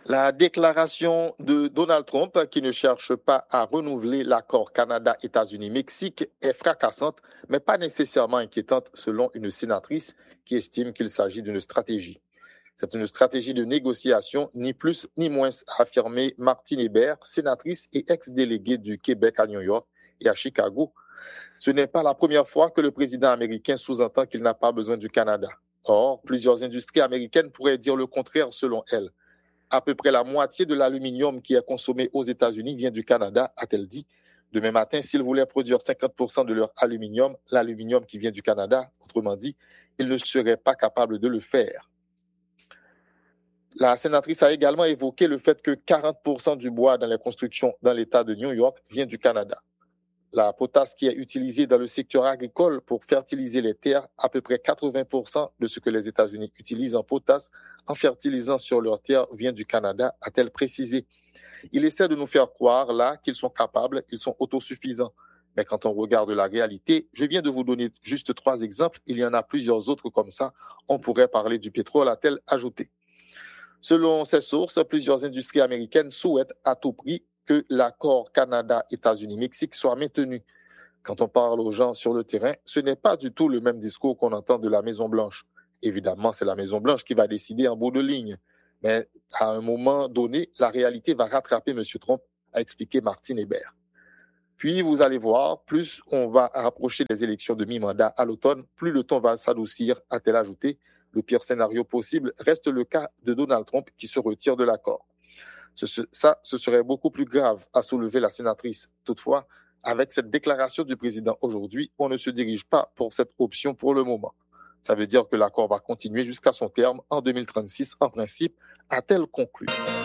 La déclaration de Donald Trump, qui ne cherche pas à renouveler l'accord Canada-États-Unis-Mexique, est fracassante, mais pas nécessairement inquiétante selon une sénatrice qui estime qu'il s'agit d'une stratégie. C'est une stratégie de négociation, ni plus ni moins, a affirmé Martine Hébert, sénatrice et ex-déléguée du Québec à New York et à Chicago. Ce n'est pas la première fois que le président américain sous-entend qu'il n'a pas besoin du Canada. Or, plusieurs industries américaines pourraient dire le contraire selon elle. À peu près la moitié de l'aluminium qui est consommé aux États-Unis vient du Canada, a-t-elle dit. Demain matin, s'ils voulaient produire 50% de leur aluminium, l'aluminium qui vient du Canada, autrement dit, ils ne seraient pas capables de le faire. La sénatrice a également évoqué le fait que 40% du bois dans les constructions dans l'État de New York vient du Canada. La potasse qui est utilisée dans le secteur agricole pour fertiliser les terres, à peu près 80% de ce que les États-Unis utilisent en potasse en fertilisant sur leurs terres vient du Canada, a-t-elle précisé. Il essaie de nous faire croire là qu'ils sont capables, qu'ils sont autosuffisants. Mais quand on regarde la réalité, je viens de vous donner juste 3 exemples, il y en a plusieurs autres comme ça. On pourrait parler du pétrole, a-t-elle ajouté. Selon ces sources, plusieurs industries américaines souhaitent à tout prix que l'accord Canada-États-Unis-Mexique soit maintenu. Quand on parle aux gens sur le terrain, ce n'est pas du tout le même discours qu'on entend de la Maison-Blanche. Évidemment, c'est la Maison-Blanche qui va décider en bout de ligne. Mais à un moment donné, la réalité va rattraper M. Trump, a expliqué Martine Hébert. Puis, vous allez voir, plus on va rapprocher des élections de mi-mandat à l'automne, plus le ton va s'adoucir, a-t-elle ajouté. Le pire scénario possible reste le cas de Donald Trump qui se retire de l'accord. Ce serait beaucoup plus grave, a soulevé la sénatrice. Toutefois, avec cette déclaration du président aujourd'hui, on ne se dirige pas pour cette option pour le moment. Ça veut dire que l'accord va continuer jusqu'à son terme en 2036, en principe, a-t-elle conclu.